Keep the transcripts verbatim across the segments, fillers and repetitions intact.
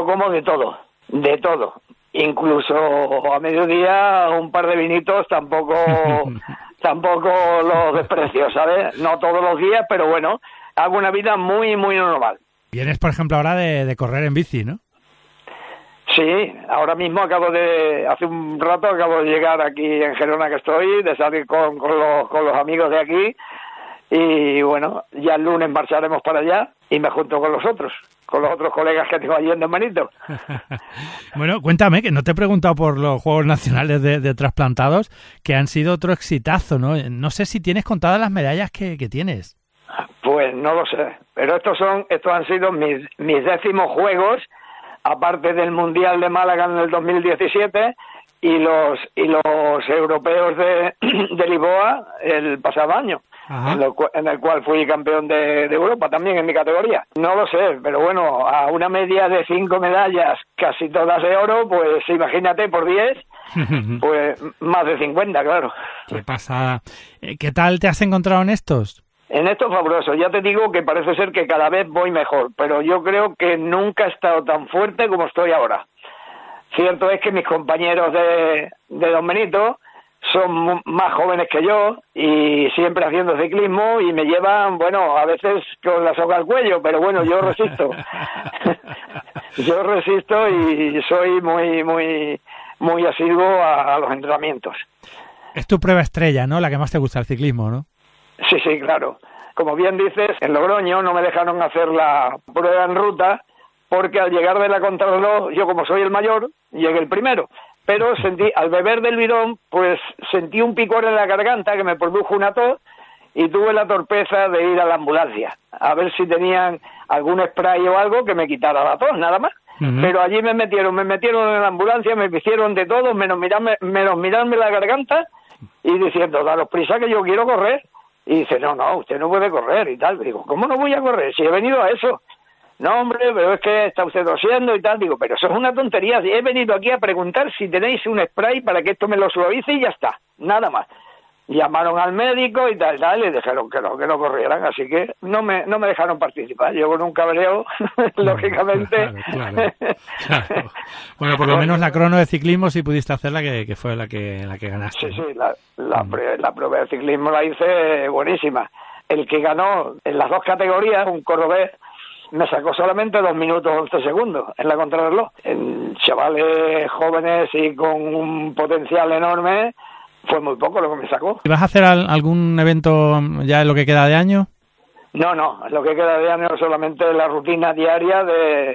yo como de todo, de todo. Incluso a mediodía un par de vinitos tampoco tampoco los desprecio, ¿sabes? No todos los días, pero bueno, hago una vida muy, muy normal. Vienes, por ejemplo, ahora de, de correr en bici, ¿no? Sí, ahora mismo acabo de, hace un rato acabo de llegar aquí en Gerona que estoy, de salir con, con, los, con los amigos de aquí y bueno, ya el lunes marcharemos para allá y me junto con los otros, con los otros colegas que tengo allí en Don Benito. Bueno, cuéntame, que no te he preguntado por los Juegos Nacionales de, de Trasplantados, que han sido otro exitazo, ¿no? No sé si tienes contadas las medallas que, que tienes. Pues no lo sé, pero estos son, estos han sido mis, mis décimos Juegos, aparte del Mundial de Málaga en el dos mil diecisiete y los y los europeos de, de Lisboa el pasado año, en el, en el cual fui campeón de, de Europa también en mi categoría. No lo sé, pero bueno, a una media de cinco medallas, casi todas de oro, pues imagínate por diez, pues más de cincuenta, claro. ¿Qué pasa? ¿Qué tal te has encontrado en estos? En esto fabuloso, ya te digo que parece ser que cada vez voy mejor, pero yo creo que nunca he estado tan fuerte como estoy ahora. Cierto es que mis compañeros de, de Don Benito son más jóvenes que yo y siempre haciendo ciclismo y me llevan, bueno, a veces con la soga al cuello, pero bueno, yo resisto. Yo resisto y soy muy, muy, muy asiduo a, a los entrenamientos. Es tu prueba estrella, ¿no? La que más te gusta, el ciclismo, ¿no? Sí, sí, claro. Como bien dices, en Logroño no me dejaron hacer la prueba en ruta porque al llegar de la contrarreloj, yo como soy el mayor, llegué el primero. Pero sentí, al beber del bidón, pues sentí un picor en la garganta que me produjo una tos y tuve la torpeza de ir a la ambulancia a ver si tenían algún spray o algo que me quitara la tos, nada más. Uh-huh. Pero allí me metieron, me metieron en la ambulancia, me hicieron de todo, menos mirarme, menos mirarme la garganta y diciendo, daros prisa que yo quiero correr. Y dice, no, no, usted no puede correr y tal. Digo, ¿cómo no voy a correr? Si he venido a eso. No, hombre, pero es que está usted tosiendo y tal. Digo, pero eso es una tontería. He venido aquí a preguntar si tenéis un spray para que esto me lo suavice y ya está. Nada más. Llamaron al médico y tal, tal, y dijeron que no, que no corrieran. Así que no me no me dejaron participar. Yo con un cabreo, lógicamente. Claro, claro, claro. Bueno, por lo menos la crono de ciclismo sí pudiste hacerla, que, que fue la que la que ganaste. Sí, sí, la, la, mm. la prueba de ciclismo la hice buenísima. El que ganó en las dos categorías, un cordobés, me sacó solamente dos minutos once segundos en la contrarreloj. En chavales jóvenes y con un potencial enorme, fue muy poco lo que me sacó. ¿Y vas a hacer algún evento ya en lo que queda de año? No, no, en lo que queda de año solamente la rutina diaria de,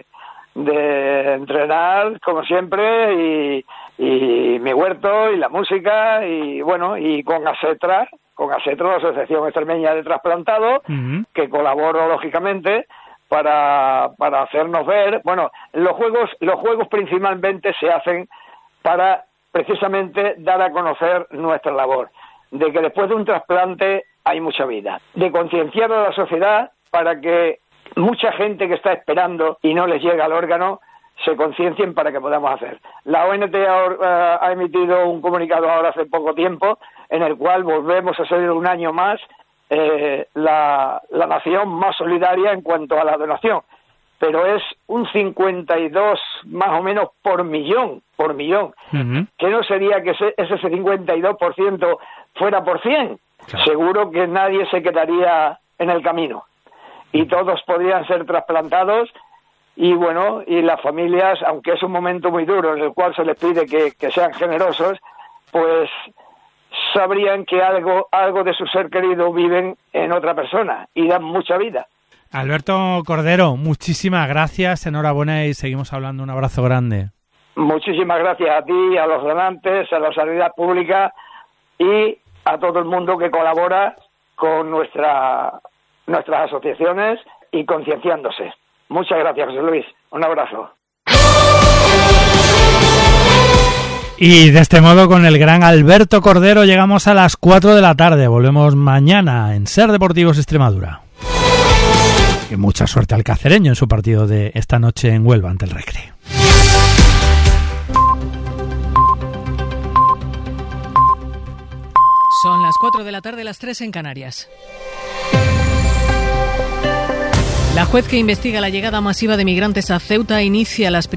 de entrenar, como siempre, y, y mi huerto, y la música, y bueno, y con ASETRA, con ASETRA, la Asociación Extremeña de Trasplantados, uh-huh. que colaboro, lógicamente, para para hacernos ver. Bueno, los juegos los juegos principalmente se hacen para precisamente dar a conocer nuestra labor, de que después de un trasplante hay mucha vida, de concienciar a la sociedad para que mucha gente que está esperando y no les llega al órgano se conciencien para que podamos hacer. La O N T ha, ha emitido un comunicado ahora hace poco tiempo en el cual volvemos a ser un año más eh, la, la nación más solidaria en cuanto a la donación, pero es un cincuenta y dos más o menos por millón, por millón, uh-huh. que no sería que ese, ese cincuenta y dos por ciento fuera por cien, claro. Seguro que nadie se quedaría en el camino y todos podrían ser trasplantados y bueno, y las familias, aunque es un momento muy duro en el cual se les pide que, que sean generosos, pues sabrían que algo, algo de su ser querido viven en otra persona y dan mucha vida. Alberto Cordero, muchísimas gracias, enhorabuena y seguimos hablando. Un abrazo grande. Muchísimas gracias a ti, a los donantes, a la sanidad pública y a todo el mundo que colabora con nuestra, nuestras asociaciones y concienciándose. Muchas gracias, José Luis. Un abrazo. Y de este modo, con el gran Alberto Cordero, llegamos a las cuatro de la tarde. Volvemos mañana en Ser Deportivos Extremadura. Y mucha suerte al cacereño en su partido de esta noche en Huelva ante el Recre. Son las cuatro de la tarde, las tres en Canarias. La juez que investiga la llegada masiva de migrantes a Ceuta inicia las